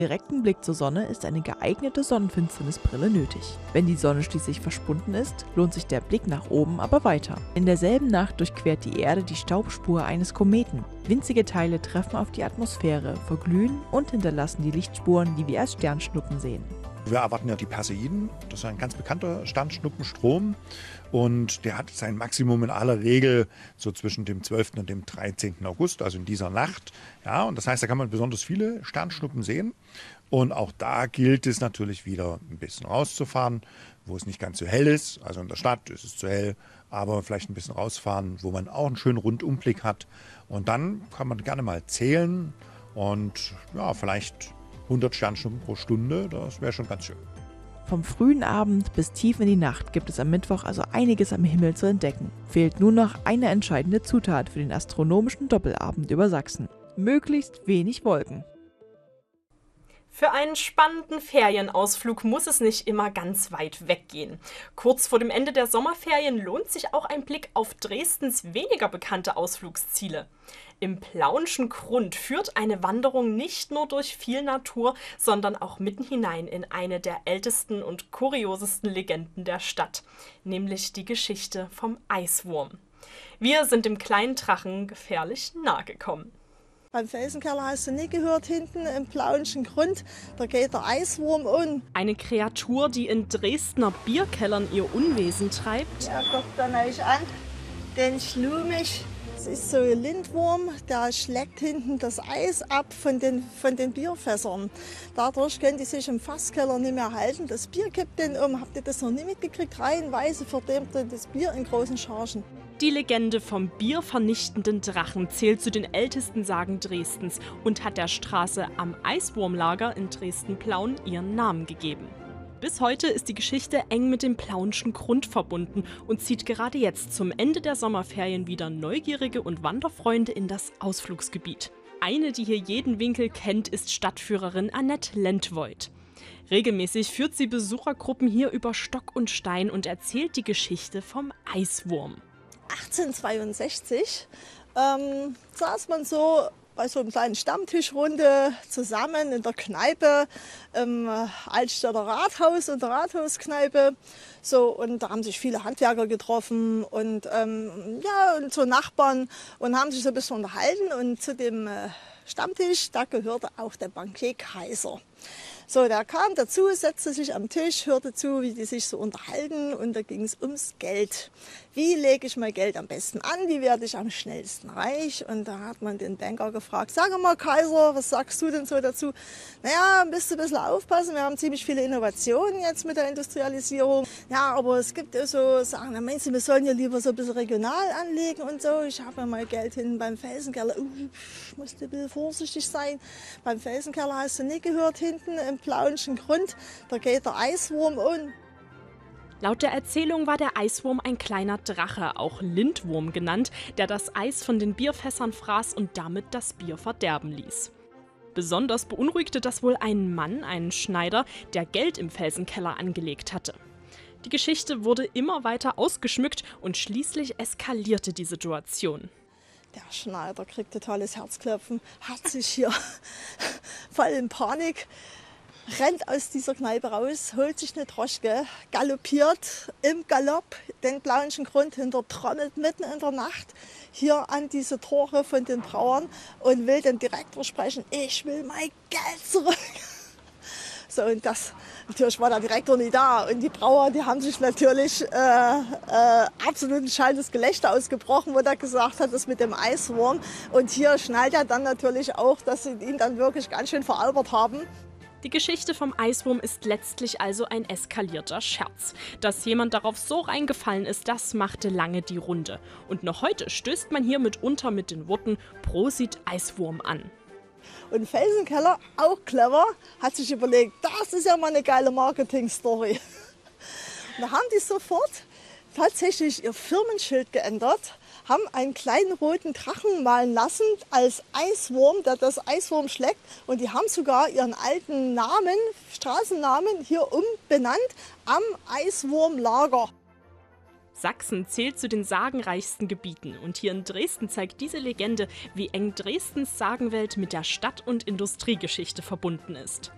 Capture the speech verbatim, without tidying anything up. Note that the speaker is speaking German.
Direkten Blick zur Sonne ist eine geeignete Sonnenfinsternisbrille nötig. Wenn die Sonne schließlich verschwunden ist, lohnt sich der Blick nach oben aber weiter. In derselben Nacht durchquert die Erde die Staubspur eines Kometen. Winzige Teile treffen auf die Atmosphäre, verglühen und hinterlassen die Lichtspuren, die wir als Sternschnuppen sehen. Wir erwarten ja die Perseiden, das ist ein ganz bekannter Sternschnuppenstrom und der hat sein Maximum in aller Regel so zwischen dem zwölften und dem dreizehnten August, also in dieser Nacht. Ja, und das heißt, da kann man besonders viele Sternschnuppen sehen und auch da gilt es natürlich wieder ein bisschen rauszufahren, wo es nicht ganz so hell ist, also in der Stadt ist es zu hell, aber vielleicht ein bisschen rausfahren, wo man auch einen schönen Rundumblick hat und dann kann man gerne mal zählen und ja, vielleicht hundert Sternschnuppen pro Stunde, das wäre schon ganz schön. Vom frühen Abend bis tief in die Nacht gibt es am Mittwoch also einiges am Himmel zu entdecken. Fehlt nur noch eine entscheidende Zutat für den astronomischen Doppelabend über Sachsen: möglichst wenig Wolken. Für einen spannenden Ferienausflug muss es nicht immer ganz weit weggehen. Kurz vor dem Ende der Sommerferien lohnt sich auch ein Blick auf Dresdens weniger bekannte Ausflugsziele. Im Plauenschen Grund führt eine Wanderung nicht nur durch viel Natur, sondern auch mitten hinein in eine der ältesten und kuriosesten Legenden der Stadt, nämlich die Geschichte vom Eiswurm. Wir sind dem kleinen Drachen gefährlich nahe gekommen. Beim Felsenkeller hast du nie gehört, hinten im Plauenschen Grund, da geht der Eiswurm um. Eine Kreatur, die in Dresdner Bierkellern ihr Unwesen treibt. Ja, guckt dann euch an, den Schlumig. Das ist so ein Lindwurm, der schlägt hinten das Eis ab von den, von den Bierfässern. Dadurch können die sich im Fasskeller nicht mehr halten. Das Bier kippt den um. Habt ihr das noch nie mitgekriegt? Reihenweise verdirbt das Bier in großen Chargen. Die Legende vom biervernichtenden Drachen zählt zu den ältesten Sagen Dresdens und hat der Straße am Eiswurmlager in Dresden-Plauen ihren Namen gegeben. Bis heute ist die Geschichte eng mit dem Plauenschen Grund verbunden und zieht gerade jetzt zum Ende der Sommerferien wieder Neugierige und Wanderfreunde in das Ausflugsgebiet. Eine, die hier jeden Winkel kennt, ist Stadtführerin Annette Lentvoigt. Regelmäßig führt sie Besuchergruppen hier über Stock und Stein und erzählt die Geschichte vom Eiswurm. achtzehnhundertzweiundsechzig ähm, saß man so bei so einem kleinen Stammtischrunde zusammen in der Kneipe im Altstädter Rathaus und der Rathauskneipe. So, und da haben sich viele Handwerker getroffen und, ähm, ja, und so Nachbarn und haben sich so ein bisschen unterhalten. Und zu dem äh, Stammtisch, da gehörte auch der Bankier Kaiser. So, der kam dazu, setzte sich am Tisch, hörte zu, wie die sich so unterhalten und da ging es ums Geld. Wie lege ich mein Geld am besten an? Wie werde ich am schnellsten reich? Und da hat man den Banker gefragt, sag mal Kaiser, was sagst du denn so dazu? Naja, müsst ihr ein bisschen aufpassen, wir haben ziemlich viele Innovationen jetzt mit der Industrialisierung. Ja, aber es gibt ja so Sachen, da meinst du, wir sollen ja lieber so ein bisschen regional anlegen und so. Ich habe ja mal Geld hinten beim Felsenkeller, uh, ich musste ein bisschen vorsichtig sein. Beim Felsenkeller hast du nicht gehört, hinten im Plauenschen Grund, da geht der Eiswurm um. Laut der Erzählung war der Eiswurm ein kleiner Drache, auch Lindwurm genannt, der das Eis von den Bierfässern fraß und damit das Bier verderben ließ. Besonders beunruhigte das wohl einen Mann, einen Schneider, der Geld im Felsenkeller angelegt hatte. Die Geschichte wurde immer weiter ausgeschmückt und schließlich eskalierte die Situation. Der Schneider kriegt totales Herzklopfen, hat sich hier voll in Panik, rennt aus dieser Kneipe raus, holt sich eine Droschke, galoppiert im Galopp den Plauenschen Grund hinter, trommelt mitten in der Nacht hier an diese Tore von den Brauern und will dem Direktor sprechen, ich will mein Geld zurück. So, und das, natürlich war der Direktor nie da und die Brauer, die haben sich natürlich äh, äh, absolut ein schallendes Gelächter ausgebrochen, wo er gesagt hat, das mit dem Eiswurm. Und hier schnallt er dann natürlich auch, dass sie ihn dann wirklich ganz schön veralbert haben. Die Geschichte vom Eiswurm ist letztlich also ein eskalierter Scherz. Dass jemand darauf so reingefallen ist, das machte lange die Runde. Und noch heute stößt man hier mitunter mit den Worten Prosit Eiswurm an. Und Felsenkeller, auch clever, hat sich überlegt, das ist ja mal eine geile Marketing-Story. Da haben die sofort tatsächlich ihr Firmenschild geändert, haben einen kleinen roten Drachen malen lassen als Eiswurm, der das Eiswurm schlägt. Und die haben sogar ihren alten Namen, Straßennamen hier umbenannt am Eiswurmlager. Sachsen zählt zu den sagenreichsten Gebieten und hier in Dresden zeigt diese Legende, wie eng Dresdens Sagenwelt mit der Stadt- und Industriegeschichte verbunden ist.